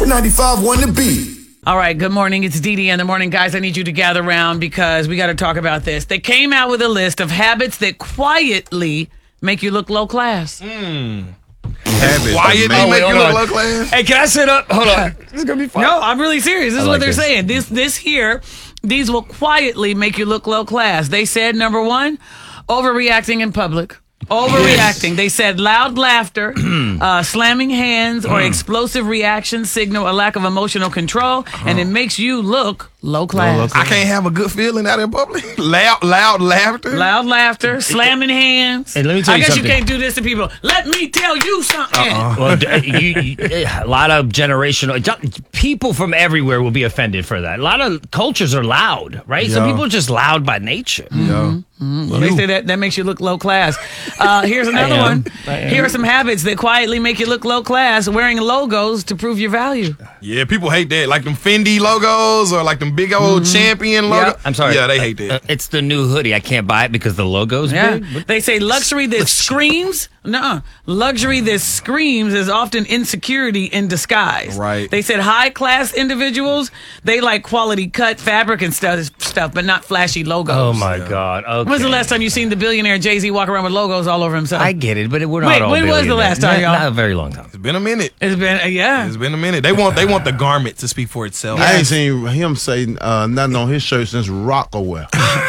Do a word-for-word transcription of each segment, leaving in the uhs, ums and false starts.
ninety-five one The Beat. All right, good morning. It's Dee Dee in the morning. Guys, I need you to gather around because we got to talk about this. They came out with a list of habits that quietly make you look low class. Mm. Habits. Quietly that make make you you look look low low class. Hey, can I sit up? Hold on. This is gonna be fun. No, I'm really serious. This is I what like they're this. saying. This this here, these will quietly make you look low class. They said, number one, overreacting in public. Overreacting. They said loud laughter, uh, slamming hands, or explosive reactions signal a lack of emotional control, and it makes you look low class. I can't have a good feeling out in public. loud, loud laughter. Loud laughter, slamming hands. And let me tell I you guess something. you can't do this to people. Let me tell you something. Well, d- you, you, a lot of generational people from everywhere will be offended for that. A lot of cultures are loud, right? Some Yeah. people are just loud by nature. Yeah. Well, they say that that makes you look low class. Uh, here's another am. one. I am. Here are some habits that quietly make you look low class. Wearing logos to prove your value. Yeah, people hate that. Like them Fendi logos or like them big old champion logos. Yep. I'm sorry. Yeah, they hate that. Uh, it's the new hoodie. I can't buy it because the logo's Yeah. big. They say luxury that screams. No, luxury that screams is often insecurity in disguise. Right. They said high class individuals, they like quality cut fabric and stuff, stuff, but not flashy logos. Oh my God. Okay. When's the last time you seen the billionaire Jay-Z walk around with logos all over himself? I get it, but we're not Wait, all when was the billionaires. last time, Not, y'all? not a very long time. It's been a minute. It's been, uh, yeah. It's been a minute. They want they want the garment to speak for itself. I ain't seen him say uh, nothing on his shirt since Rockaway.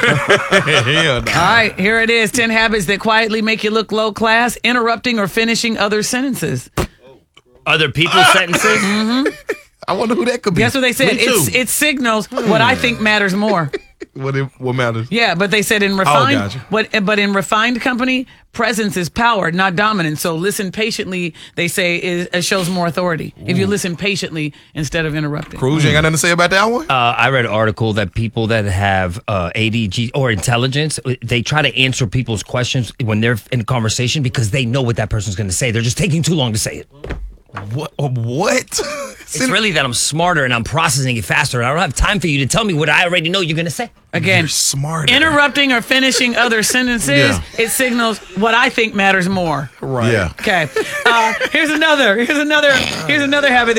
Hell no. All right, here it is. ten habits that quietly make you look low class. Interrupting or finishing other sentences. Other people's sentences? I wonder who that could be. Guess what they said? Me too. It's, it signals what I think matters more. What, it, what matters? Yeah, but they said in refined, gotcha. what, but in refined company, presence is power, not dominance. So listen patiently, they say, is, it shows more authority. If you listen patiently instead of interrupting. Cruz, you ain't got nothing to say about that one? Uh, I read an article that people that have uh, A D G or intelligence, they try to answer people's questions when they're in a conversation because they know what that person's going to say. They're just taking too long to say it. What? What? It's really that I'm smarter and I'm processing it faster. And I don't have time for you to tell me what I already know you're going to say. Again, You're smarter. interrupting or finishing other sentences, Yeah. it signals what I think matters more. Right. Yeah. Okay. Uh, here's another. Here's another. Here's another habit.